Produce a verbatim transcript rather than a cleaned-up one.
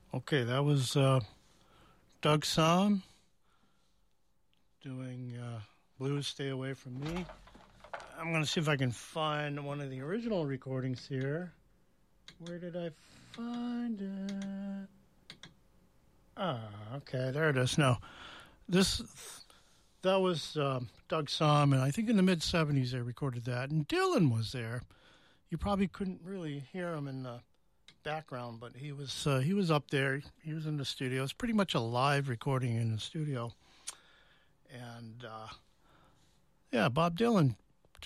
Okay, that was uh, Doug Sahm doing uh, Blues Stay Away From Me. I'm going to see if I can find one of the original recordings here. Where did I find it? Ah, okay, there it is. No, this that was uh, Doug Sahm, and I think in the mid seventies they recorded that, and Dylan was there. You probably couldn't really hear him in the background, but he was uh, he was up there. He was in the studio. It's pretty much a live recording in the studio, and uh, yeah, Bob Dylan